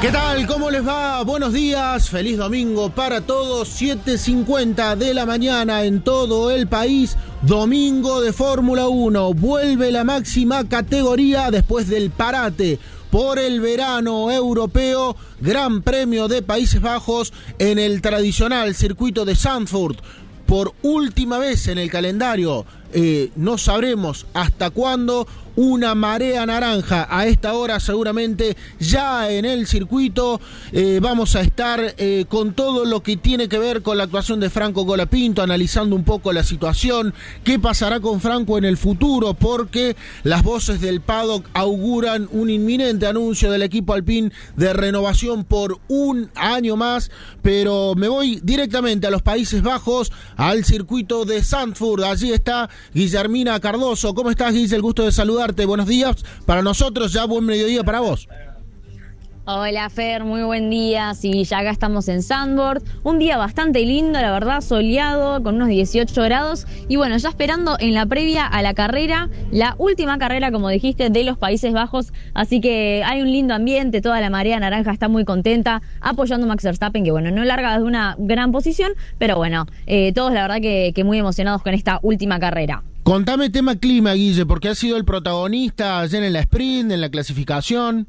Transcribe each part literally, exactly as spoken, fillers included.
¿Qué tal? ¿Cómo les va? Buenos días, feliz domingo para todos, siete cincuenta de la mañana en todo el país, domingo de Fórmula uno, vuelve la máxima categoría después del parate por el verano europeo, Gran Premio de Países Bajos en el tradicional circuito de Zandvoort. Por última vez en el calendario, eh, no sabremos hasta cuándo, una marea naranja a esta hora seguramente ya en el circuito. Eh, vamos a estar eh, con todo lo que tiene que ver con la actuación de Franco Colapinto, analizando un poco la situación, qué pasará con Franco en el futuro, porque las voces del paddock auguran un inminente anuncio del equipo Alpine de renovación por un año más, pero me voy directamente a los Países Bajos, al circuito de Zandvoort. Allí está Guillermina Cardoso. ¿Cómo estás, Guille? El gusto de saludar. Buenos días para nosotros, ya buen mediodía para vos. Hola Fer, muy buen día. Sí, ya acá estamos en Zandvoort, un día bastante lindo, la verdad, soleado, con unos dieciocho grados, y bueno, ya esperando en la previa a la carrera, la última carrera, como dijiste, de los Países Bajos, así que hay un lindo ambiente, toda la marea naranja está muy contenta, apoyando a Max Verstappen, que bueno, no larga de una gran posición, pero bueno, eh, todos la verdad que, que muy emocionados con esta última carrera. Contame tema clima, Guille, porque ha sido el protagonista ayer en la sprint, en la clasificación.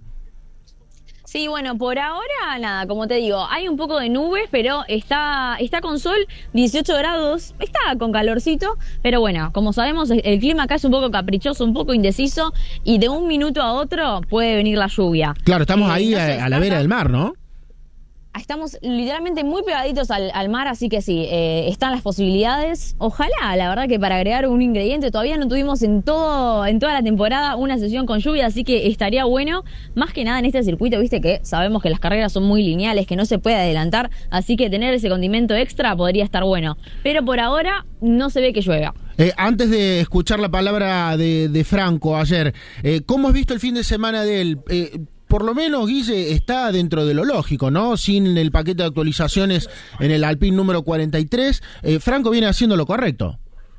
Sí, bueno, por ahora, nada, como te digo, hay un poco de nubes, pero está, está con sol, dieciocho grados, está con calorcito, pero bueno, como sabemos, el clima acá es un poco caprichoso, un poco indeciso, y de un minuto a otro puede venir la lluvia. Claro, estamos eh, ahí no a, sé, a la vera del mar, ¿no? Estamos literalmente muy pegaditos al, al mar, así que sí, eh, están las posibilidades. Ojalá, la verdad que para agregar un ingrediente, todavía no tuvimos en todo en toda la temporada una sesión con lluvia, así que estaría bueno, más que nada en este circuito, viste que sabemos que las carreras son muy lineales, que no se puede adelantar, así que tener ese condimento extra podría estar bueno. Pero por ahora no se ve que llueva. Eh, antes de escuchar la palabra de, de Franco ayer, eh, ¿cómo has visto el fin de semana de él? Eh, Por lo menos, Guille, está dentro de lo lógico, ¿no? Sin el paquete de actualizaciones en el Alpine número cuarenta y tres, eh, Franco viene haciendo lo correcto.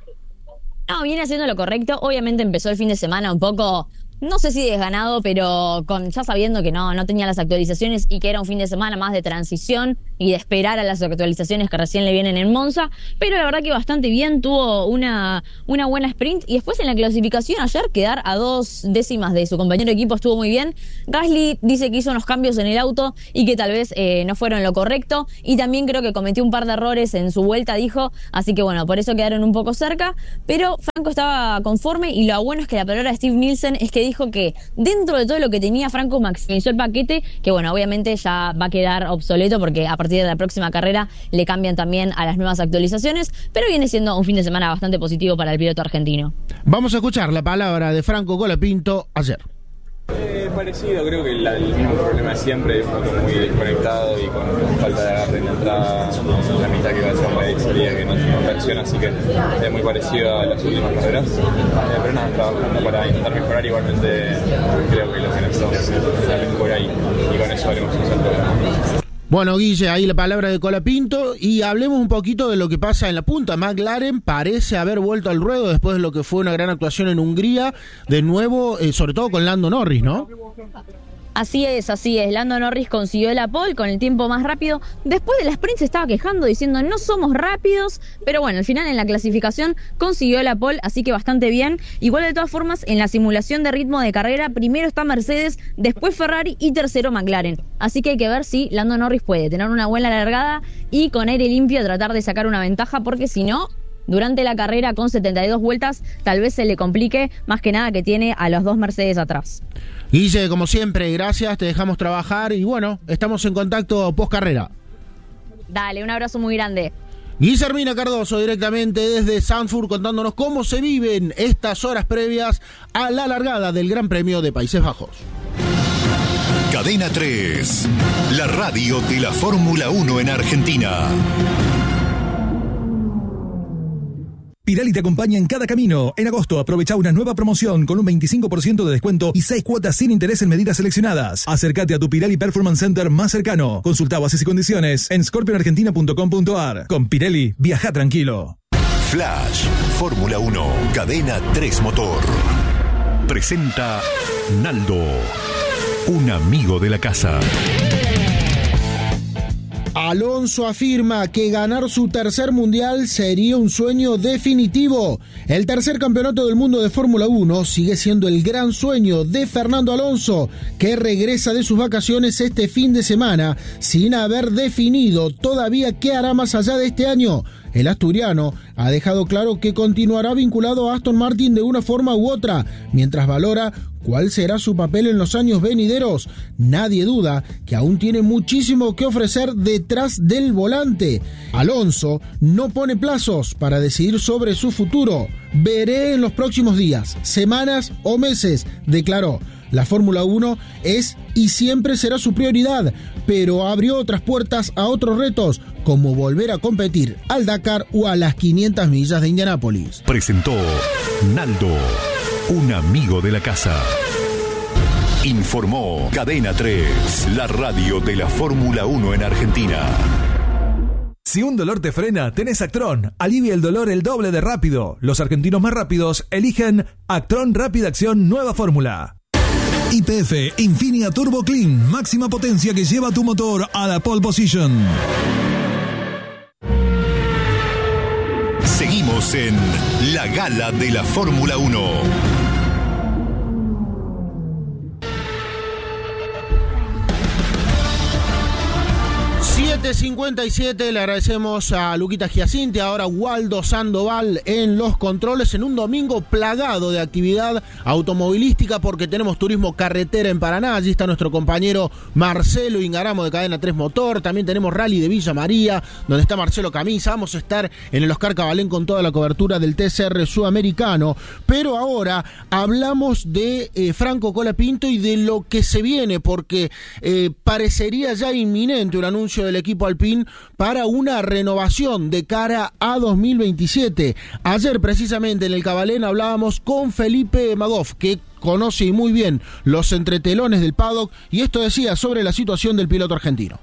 No, viene haciendo lo correcto. Obviamente empezó el fin de semana un poco, no sé si desganado, pero con ya sabiendo que no, no tenía las actualizaciones y que era un fin de semana más de transición y de esperar a las actualizaciones que recién le vienen en Monza, pero la verdad que bastante bien, tuvo una, una buena sprint, y después en la clasificación ayer quedar a dos décimas de su compañero de equipo estuvo muy bien. Gasly dice que hizo unos cambios en el auto y que tal vez eh, no fueron lo correcto, y también creo que cometió un par de errores en su vuelta, dijo, así que bueno, por eso quedaron un poco cerca, pero Franco estaba conforme, y lo bueno es que la palabra de Steve Nielsen es que dijo que dentro de todo lo que tenía, Franco maximizó el paquete, que bueno, obviamente ya va a quedar obsoleto porque a partir de la próxima carrera le cambian también a las nuevas actualizaciones, pero viene siendo un fin de semana bastante positivo para el piloto argentino. Vamos a escuchar la palabra de Franco Colapinto ayer. Eh, parecido, creo que la, el mismo problema de siempre, un poco muy desconectado y con falta de agarre en la entrada, la mitad que va a ser la salida que no tiene reacción, así que es muy parecido a las últimas carreras, eh, pero nada, trabajando para intentar mejorar. Igualmente creo que los que son salen por ahí y con eso haremos un salto. Bueno, Guille, ahí la palabra de Colapinto, y hablemos un poquito de lo que pasa en la punta. McLaren parece haber vuelto al ruedo después de lo que fue una gran actuación en Hungría, de nuevo, eh, sobre todo con Lando Norris, ¿no? Así es, así es. Lando Norris consiguió la pole con el tiempo más rápido. Después de la sprint se estaba quejando diciendo no somos rápidos, pero bueno, al final en la clasificación consiguió la pole, así que bastante bien. Igual de todas formas, en la simulación de ritmo de carrera, primero está Mercedes, después Ferrari y tercero McLaren. Así que hay que ver si Lando Norris puede tener una buena largada y con aire limpio tratar de sacar una ventaja, porque si no, durante la carrera con setenta y dos vueltas tal vez se le complique, más que nada que tiene a los dos Mercedes atrás. Guille, como siempre, gracias, te dejamos trabajar y bueno, estamos en contacto post carrera. Dale, un abrazo muy grande. Guillermina Cardoso, directamente desde Zandvoort, contándonos cómo se viven estas horas previas a la largada del Gran Premio de Países Bajos. Cadena tres, la radio de la Fórmula uno en Argentina. Pirelli te acompaña en cada camino. En agosto aprovecha una nueva promoción con un veinticinco por ciento de descuento y seis cuotas sin interés en medidas seleccionadas. Acércate a tu Pirelli Performance Center más cercano. Consulta bases y condiciones en scorpion argentina punto com punto a r. Con Pirelli, viaja tranquilo. Flash, Fórmula uno, Cadena tres Motor. Presenta Naldo, un amigo de la casa. Alonso afirma que ganar su tercer mundial sería un sueño definitivo. El tercer campeonato del mundo de Fórmula uno sigue siendo el gran sueño de Fernando Alonso, que regresa de sus vacaciones este fin de semana sin haber definido todavía qué hará más allá de este año. El asturiano ha dejado claro que continuará vinculado a Aston Martin de una forma u otra, mientras valora cuál será su papel en los años venideros. Nadie duda que aún tiene muchísimo que ofrecer detrás del volante. Alonso no pone plazos para decidir sobre su futuro. Veré en los próximos días, semanas o meses, declaró. La Fórmula uno es y siempre será su prioridad, pero abrió otras puertas a otros retos, como volver a competir al Dakar o a las quinientas millas de Indianápolis. Presentó Naldo, un amigo de la casa. Informó Cadena tres, la radio de la Fórmula uno en Argentina. Si un dolor te frena, tenés Actron. Alivia el dolor el doble de rápido. Los argentinos más rápidos eligen Actron Rápida Acción Nueva Fórmula. Y P F Infinia Turbo Clean, máxima potencia que lleva tu motor a la pole position. Seguimos en la Gala de la Fórmula uno. siete cincuenta y siete, le agradecemos a Luquita Giacinti, ahora Waldo Sandoval en los controles, en un domingo plagado de actividad automovilística porque tenemos turismo carretera en Paraná. Allí está nuestro compañero Marcelo Ingaramo de Cadena tres Motor. También tenemos Rally de Villa María, donde está Marcelo Camisa. Vamos a estar en el Oscar Cabalén con toda la cobertura del T C R sudamericano. Pero ahora hablamos de eh, Franco Colapinto y de lo que se viene, porque eh, parecería ya inminente un anuncio del equipo Alpine para una renovación de cara a dos mil veintisiete. Ayer precisamente en el Cabalén hablábamos con Felipe Magoff, que conoce muy bien los entretelones del paddock, y esto decía sobre la situación del piloto argentino.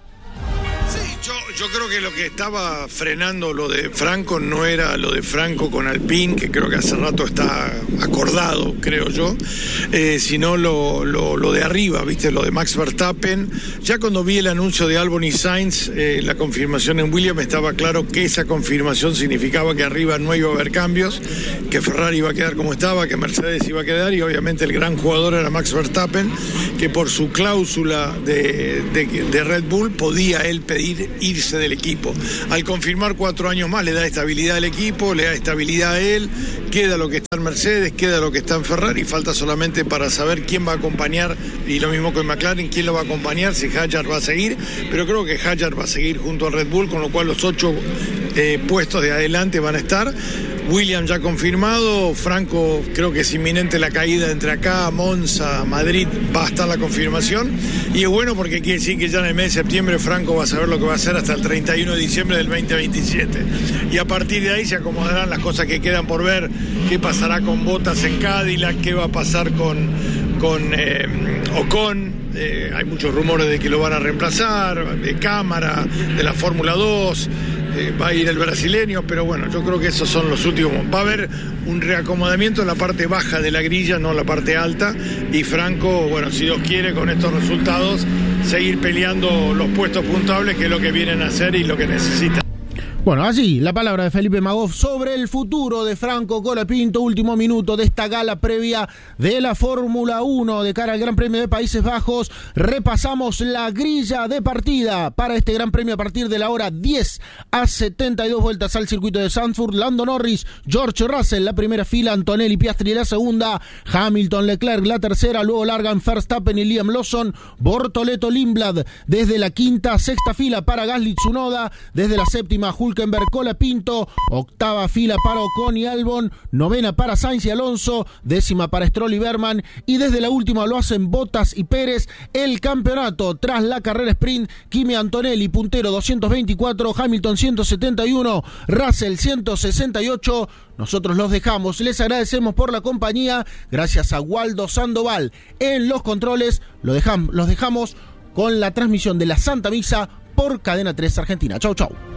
Yo, yo creo que lo que estaba frenando lo de Franco no era lo de Franco con Alpine, que creo que hace rato está acordado, creo yo, eh, sino lo, lo, lo de arriba, ¿viste? Lo de Max Verstappen. Ya cuando vi el anuncio de Albon y Sainz, eh, la confirmación en Williams, estaba claro que esa confirmación significaba que arriba no iba a haber cambios, que Ferrari iba a quedar como estaba, que Mercedes iba a quedar, y obviamente el gran jugador era Max Verstappen, que por su cláusula de, de, de Red Bull podía él pedir irse del equipo. Al confirmar cuatro años más le da estabilidad al equipo, le da estabilidad a él, queda lo que está en Mercedes, queda lo que está en Ferrari, falta solamente para saber quién va a acompañar, y lo mismo con McLaren, quién lo va a acompañar, si Hadjar va a seguir, pero creo que Hadjar va a seguir junto al Red Bull, con lo cual los ocho eh, puestos de adelante van a estar. Williams ya confirmado, Franco creo que es inminente la caída entre acá, Monza, Madrid, va a estar la confirmación, y es bueno porque quiere decir que ya en el mes de septiembre Franco va a saber lo que va a hacer hasta el treinta y uno de diciembre del veinte veintisiete, y a partir de ahí se acomodarán las cosas que quedan por ver, qué pasará con Bottas en Cadillac, qué va a pasar con, con eh, Ocon. Eh, hay muchos rumores de que lo van a reemplazar, de Cámara, de la Fórmula dos, eh, va a ir el brasileño, pero bueno, yo creo que esos son los últimos. Va a haber un reacomodamiento en la parte baja de la grilla, no en la parte alta, y Franco, bueno, si Dios quiere, con estos resultados, seguir peleando los puestos puntables, que es lo que vienen a hacer y lo que necesitan. Bueno, allí la palabra de Felipe Magoff sobre el futuro de Franco Colapinto, último minuto de esta gala previa de la Fórmula uno de cara al Gran Premio de Países Bajos. Repasamos la grilla de partida para este Gran Premio a partir de la hora diez a setenta y dos vueltas al circuito de Zandvoort. Lando Norris, George Russell, la primera fila, Antonelli Piastri la segunda, Hamilton, Leclerc la tercera, luego largan Verstappen y Liam Lawson, Bortoleto, Lindblad desde la quinta, sexta fila para Gasly, Tsunoda, desde la séptima, Hulk Hülkenberg, Colapinto, octava fila para Ocon y Albon, novena para Sainz y Alonso, décima para Stroll y Berman, y desde la última lo hacen Bottas y Pérez. El campeonato tras la carrera sprint, Kimi Antonelli puntero doscientos veinticuatro, Hamilton ciento setenta y uno, Russell ciento sesenta y ocho. Nosotros los dejamos, les agradecemos por la compañía, gracias a Waldo Sandoval en los controles. Lo dejamos, los dejamos con la transmisión de la Santa Misa por Cadena tres Argentina. Chau, chau.